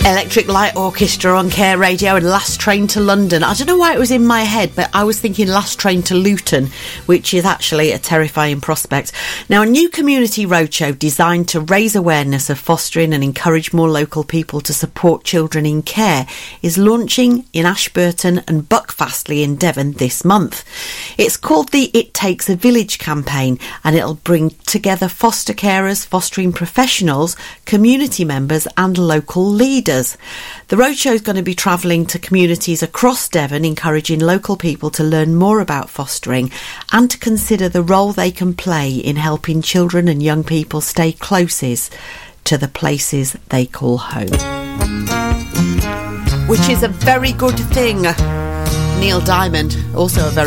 Electric Light Orchestra on Care Radio and Last Train to London. I don't know why it was in my head, but I was thinking Last Train to Luton, which is actually a terrifying prospect. Now, a new community roadshow designed to raise awareness of fostering and encourage more local people to support children in care is launching in Ashburton and Buckfastleigh in Devon this month. It's called the It Takes a Village campaign, and it'll bring together foster carers, fostering professionals, community members and local leaders. The roadshow is going to be travelling to communities across Devon, encouraging local people to learn more about fostering and to consider the role they can play in helping children and young people stay closest to the places they call home. Which is a very good thing. Neil Diamond, also a very